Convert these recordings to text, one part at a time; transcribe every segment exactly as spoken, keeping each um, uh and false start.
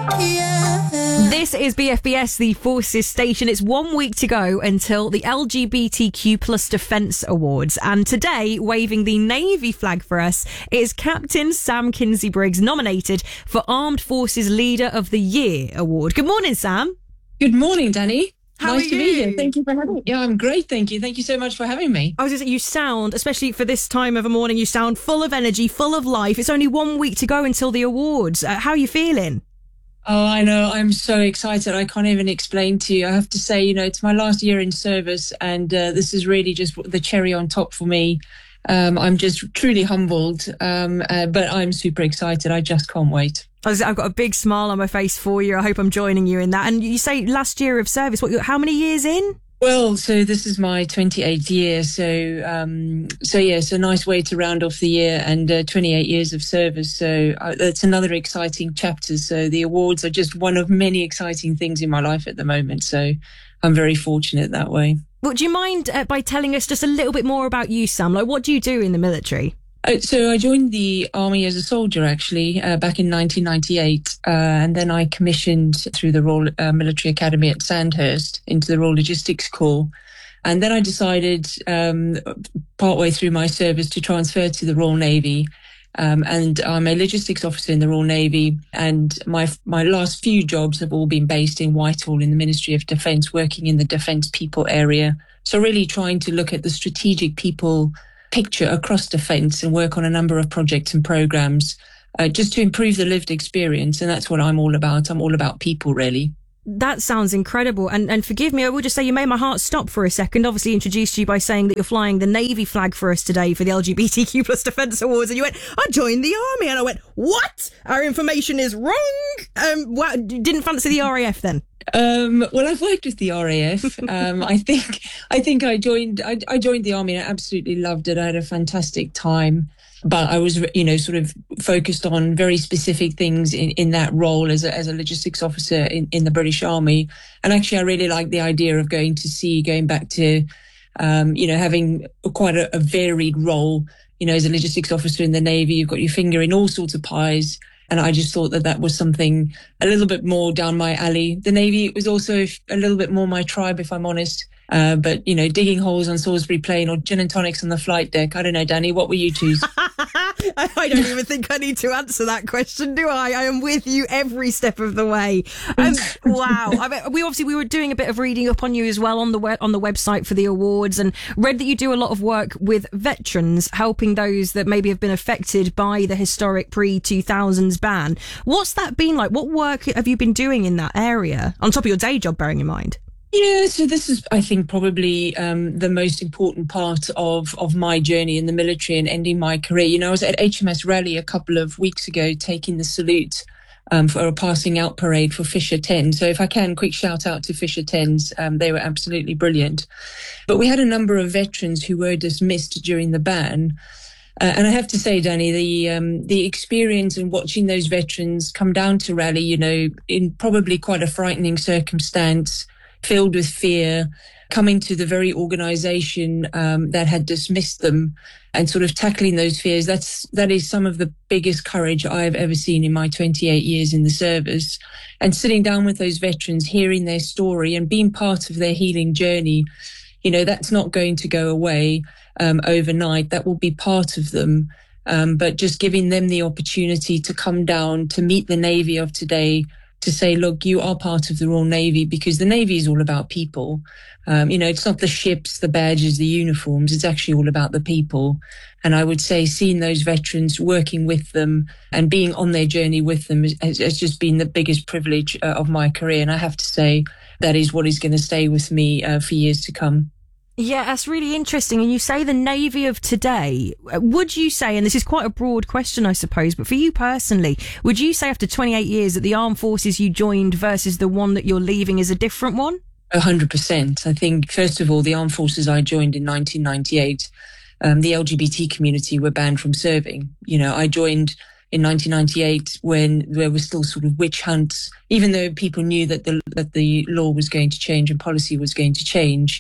This is B F B S, the Forces station. It's one week to go until the L G B T Q plus Defence Awards. And today, waving the Navy flag for us, is Captain Sam Kinsey-Briggs, nominated for Armed Forces Leader of the Year award. Good morning, Sam. Good morning, Danny. How nice are to you? be here. Thank you for having me. Yeah, I'm great, thank you. Thank you so much for having me. I was going to say, you sound, especially for this time of a morning, you sound full of energy, full of life. It's only one week to go until the awards. Uh, how are you feeling? Oh, I know. I'm so excited. I can't even explain to you. I have to say, you know, it's my last year in service, and uh, this is really just the cherry on top for me. Um, I'm just truly humbled, um, uh, but I'm super excited. I just can't wait. I've got a big smile on my face for you. I hope I'm joining you in that. And you say last year of service. What? How many years in? Well, so this is my twenty-eighth year. So, um, so yeah, it's a nice way to round off the year, and uh, twenty-eight years of service. So uh, that's another exciting chapter. So the awards are just one of many exciting things in my life at the moment. So I'm very fortunate that way. Well, do you mind uh, by telling us just a little bit more about you, Sam? Like, what do you do in the military? Uh, so I joined the Army as a soldier, actually, uh, back in nineteen ninety-eight. Uh, and then I commissioned through the Royal uh, Military Academy at Sandhurst into the Royal Logistics Corps. And then I decided, um, partway through my service, to transfer to the Royal Navy. Um, and I'm a logistics officer in the Royal Navy. And my my last few jobs have all been based in Whitehall in the Ministry of Defence, working in the defence people area. So really trying to look at the strategic people picture across defence and work on a number of projects and programmes uh, just to improve the lived experience. And that's what I'm all about. I'm all about people, really. That sounds incredible. And and forgive me, I will just say you made my heart stop for a second. Obviously introduced you by saying that you're flying the Navy flag for us today for the L G B T Q plus Defence Awards. And you went, I joined the Army. And I went, what? Our information is wrong. Um, what, didn't fancy the R A F then? Um, well, I've worked with the R A F. Um, I think, I think I joined, I, I joined the Army and I absolutely loved it. I had a fantastic time, but I was, you know, sort of focused on very specific things in, in that role as a, as a logistics officer in, in the British Army. And actually, I really liked the idea of going to sea, going back to, um, you know, having quite a, a varied role, you know, as a logistics officer in the Navy. You've got your finger in all sorts of pies. And I just thought that that was something a little bit more down my alley. The Navy was also a little bit more my tribe, if I'm honest. Uh, but, you know, digging holes on Salisbury Plain or gin and tonics on the flight deck. I don't know, Danny, what will you choose? I don't even think I need to answer that question, do I? I am with you every step of the way. Um, wow. I mean, we obviously, we were doing a bit of reading up on you as well on the web, on the website for the awards, and read that you do a lot of work with veterans, helping those that maybe have been affected by the historic pre two thousands ban. What's that been like? What work have you been doing in that area? On top of your day job, bearing in mind. Yeah, so this is, I think, probably um, the most important part of, of my journey in the military and ending my career. You know, I was at H M S Raleigh a couple of weeks ago taking the salute um, for a passing out parade for Fisher ten. So if I can, quick shout out to Fisher tens. Um, they were absolutely brilliant. But we had a number of veterans who were dismissed during the ban. Uh, and I have to say, Danny, the um, the experience in watching those veterans come down to Raleigh, you know, in probably quite a frightening circumstance, filled with fear, coming to the very organisation um, that had dismissed them and sort of tackling those fears. That's, that is some of the biggest courage I've ever seen in my twenty-eight years in the service. And sitting down with those veterans, hearing their story and being part of their healing journey, you know, that's not going to go away um, overnight. That will be part of them. Um, but just giving them the opportunity to come down, to meet the Navy of today, to say, look, you are part of the Royal Navy, because the Navy is all about people. Um, you know, it's not the ships, the badges, the uniforms. It's actually all about the people. And I would say seeing those veterans, working with them and being on their journey with them has, has just been the biggest privilege uh, of my career. And I have to say that is what is going to stay with me uh, for years to come. Yeah, that's really interesting. And you say the Navy of today. Would you say, and this is quite a broad question, I suppose, but for you personally, would you say after twenty-eight years that the armed forces you joined versus the one that you're leaving is a different one? A hundred percent. I think, first of all, the armed forces I joined in nineteen ninety-eight, um, the L G B T community were banned from serving. You know, I joined in nineteen ninety-eight when there were still sort of witch hunts, even though people knew that the, that the law was going to change and policy was going to change.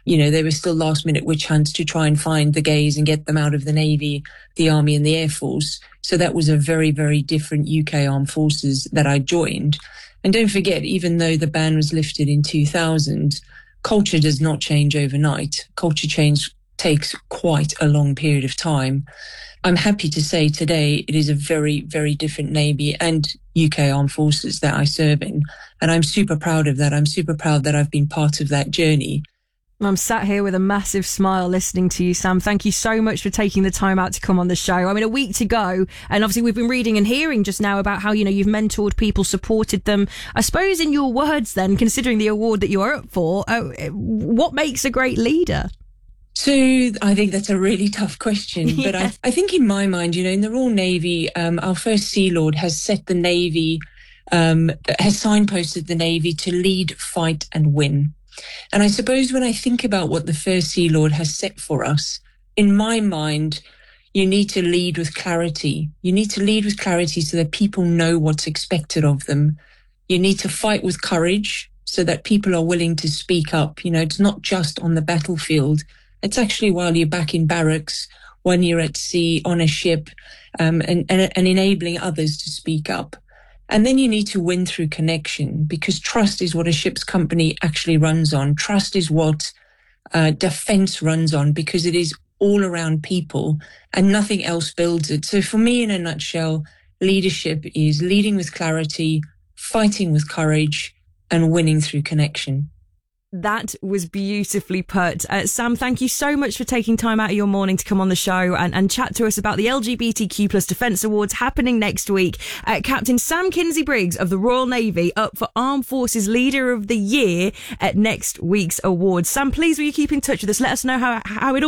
you know, they were still last minute witch hunts to try and find the gays and get them out of the Navy, the Army and the Air Force. So that was a very, very different U K Armed Forces that I joined. And don't forget, even though the ban was lifted in two thousand, culture does not change overnight. Culture change takes quite a long period of time. I'm happy to say today it is a very, very different Navy and U K Armed Forces that I serve in. And I'm super proud of that. I'm super proud that I've been part of that journey. I'm sat here with a massive smile listening to you, Sam. Thank you so much for taking the time out to come on the show. I mean, a week to go. And obviously we've been reading and hearing just now about how, you know, you've mentored people, supported them. I suppose in your words then, considering the award that you're up for, uh, what makes a great leader? So I think that's a really tough question. Yeah. But I, I think in my mind, you know, in the Royal Navy, um, our first Sea Lord has set the Navy, um, has signposted the Navy to lead, fight and win. And I suppose when I think about what the First Sea Lord has set for us, in my mind, you need to lead with clarity. You need to lead with clarity so that people know what's expected of them. You need to fight with courage so that people are willing to speak up. You know, it's not just on the battlefield. It's actually while you're back in barracks, when you're at sea, on a ship, um, and, and, and enabling others to speak up. And then you need to win through connection, because trust is what a ship's company actually runs on. Trust is what uh, defense runs on, because it is all around people and nothing else builds it. So for me, in a nutshell, leadership is leading with clarity, fighting with courage, and winning through connection. That was beautifully put. Uh, Sam, thank you so much for taking time out of your morning to come on the show and, and chat to us about the L G B T Q plus Defence Awards happening next week. Uh, Captain Sam Kinsey-Briggs of the Royal Navy up for Armed Forces Leader of the Year at next week's awards. Sam, please will you keep in touch with us? Let us know how, how it all